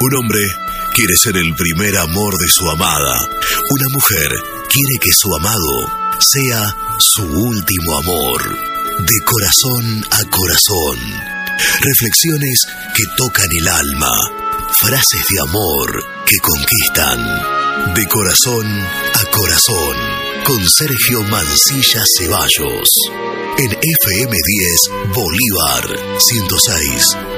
Un hombre quiere ser el primer amor de su amada. Una mujer quiere que su amado sea su último amor. De corazón a corazón. Reflexiones que tocan el alma. Frases de amor que conquistan. De corazón a corazón. Con Sergio Mancilla Ceballos. En FM 10 Bolívar 106.